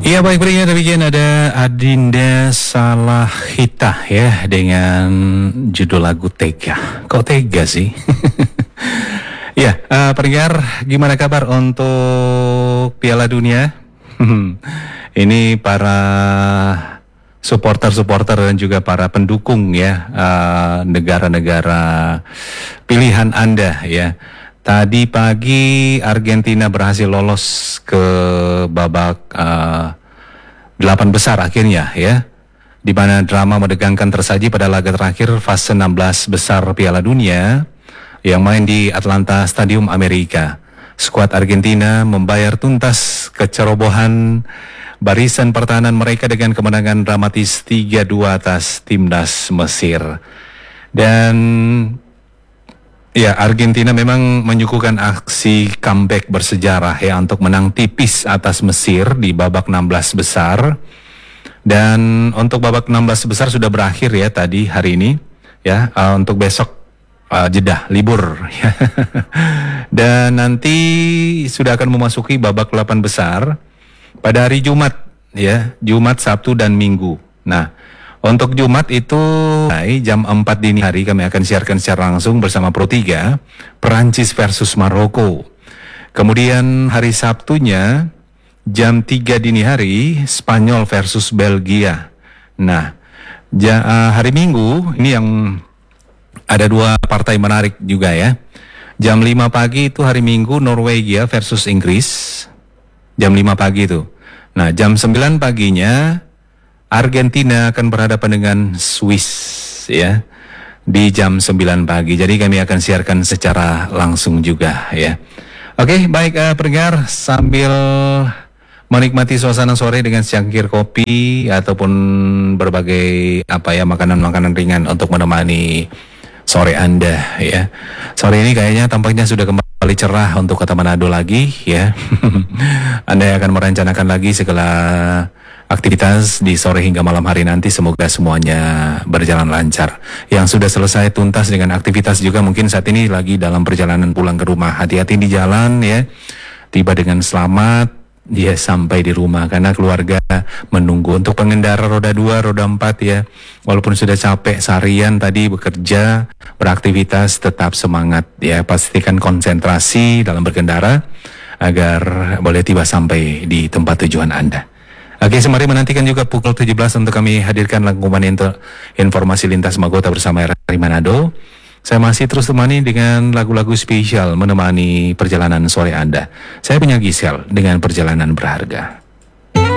Iya, baik, berikutnya demikian ada Adinda Salahita ya dengan judul lagu Tega. Kok tega sih? Ya, pendengar, gimana kabar untuk Piala Dunia? Ini para supporter-supporter dan juga para pendukung ya, negara-negara pilihan Anda ya. Tadi pagi Argentina berhasil lolos ke babak 8 besar akhirnya ya, di mana drama menegangkan tersaji pada laga terakhir fase 16 besar Piala Dunia yang main di Atlanta Stadium Amerika. Skuad Argentina membayar tuntas kecerobohan barisan pertahanan mereka dengan kemenangan dramatis 3-2 atas timnas Mesir. Dan ya, Argentina memang menyuguhkan aksi comeback bersejarah ya untuk menang tipis atas Mesir di babak 16 besar. Dan untuk babak 16 besar sudah berakhir ya tadi hari ini ya, untuk besok jeda libur ya. Dan nanti sudah akan memasuki babak 8 besar pada hari Jumat ya, Jumat, Sabtu dan Minggu. Nah, untuk Jumat itu jam 4 dini hari kami akan siarkan secara langsung bersama Pro 3 Perancis versus Maroko. Kemudian hari Sabtunya jam 3 dini hari Spanyol versus Belgia. Nah, hari Minggu ini yang ada dua partai menarik juga ya. Jam 5 pagi itu hari Minggu Norwegia versus Inggris. Jam 5 pagi itu. Nah, jam 9 paginya Argentina akan berhadapan dengan Swiss ya di jam 9 pagi. Jadi kami akan siarkan secara langsung juga ya. Oke, baik pendengar, sambil menikmati suasana sore dengan secangkir kopi ataupun berbagai makanan-makanan ringan untuk menemani sore Anda ya. Sore ini kayaknya tampaknya sudah kembali cerah untuk Kota Manado lagi ya. Anda akan merencanakan lagi segala aktivitas di sore hingga malam hari nanti, semoga semuanya berjalan lancar. Yang sudah selesai tuntas dengan aktivitas juga mungkin saat ini lagi dalam perjalanan pulang ke rumah. Hati-hati di jalan ya, tiba dengan selamat dia sampai di rumah karena keluarga menunggu. Untuk pengendara roda 2, roda 4 ya, walaupun sudah capek seharian tadi bekerja, beraktivitas, tetap semangat ya, pastikan konsentrasi dalam berkendara agar boleh tiba sampai di tempat tujuan Anda. Oke, sembari menantikan juga pukul 17 untuk kami hadirkan rangkuman informasi lintas Magota bersama RRI Manado. Saya masih terus temani dengan lagu-lagu spesial menemani perjalanan sore Anda. Saya punya Gisel dengan Perjalanan Berharga.